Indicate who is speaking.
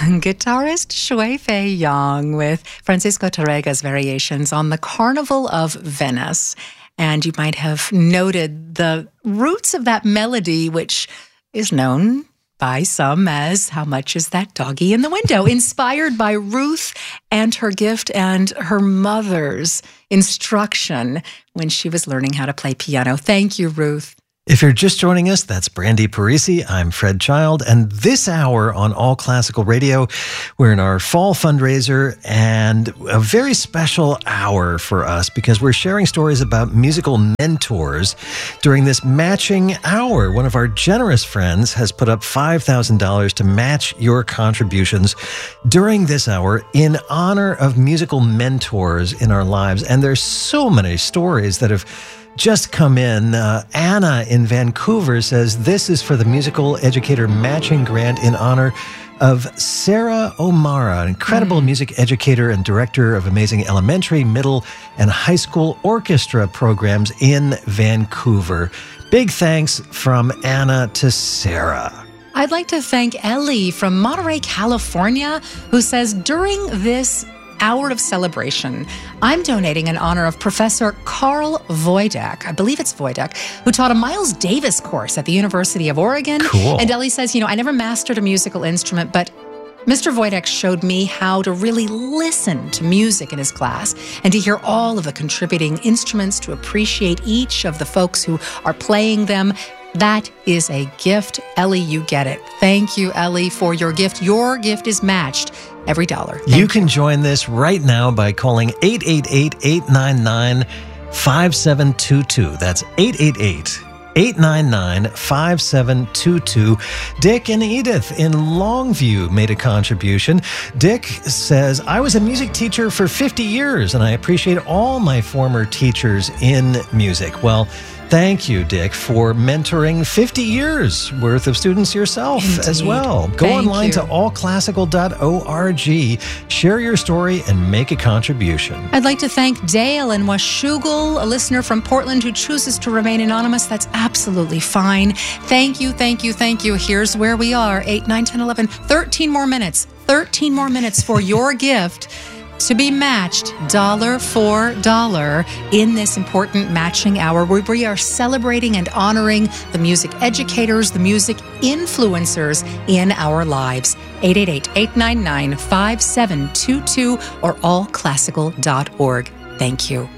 Speaker 1: Guitarist Shui Fei Yang with Francisco Tárrega's variations on the Carnival of Venice. And you might have noted the roots of that melody, which is known by some as How Much Is That Doggy in the Window? Inspired by Ruth and her gift and her mother's instruction when she was learning how to play piano. Thank you, Ruth.
Speaker 2: If you're just joining us, that's Brandy Parisi. I'm Fred Child. And this hour on All Classical Radio, we're in our fall fundraiser and a very special hour for us because we're sharing stories about musical mentors during this matching hour. One of our generous friends has put up $5,000 to match your contributions during this hour in honor of musical mentors in our lives. And there's so many stories that have just come in. Anna in Vancouver says this is for the musical educator matching grant in honor of Sarah O'Mara, an incredible music educator and director of amazing elementary, middle, and high school orchestra programs in Vancouver. Big thanks from Anna to Sarah.
Speaker 1: I'd like to thank Ellie from Monterey, California, who says during this hour of celebration, I'm donating in honor of Professor Carl Voidak, I believe it's Voidak, who taught a Miles Davis course at the University of Oregon.
Speaker 2: Cool.
Speaker 1: And Ellie says, I never mastered a musical instrument, but Mr. Voidak showed me how to really listen to music in his class and to hear all of the contributing instruments, to appreciate each of the folks who are playing them. That is a gift. Ellie, you get it. Thank you, Ellie, for your gift. Your gift is matched every dollar.
Speaker 2: You can join this right now by calling 888-899-5722. That's 888-899-5722. Dick and Edith in Longview made a contribution. Dick says, I was a music teacher for 50 years, and I appreciate all my former teachers in music. Well, thank you, Dick, for mentoring 50 years worth of students yourself. Indeed. As well. Go online to allclassical.org, share your story, and make a contribution.
Speaker 1: I'd like to thank Dale in Washougal, a listener from Portland who chooses to remain anonymous. That's absolutely fine. Thank you, thank you, thank you. Here's where we are, 8, 9, 10, 11, 13 more minutes. 13 more minutes for your gift to be matched dollar for dollar in this important matching hour where we are celebrating and honoring the music educators, the music influencers in our lives. 888-899-5722 or allclassical.org. Thank you.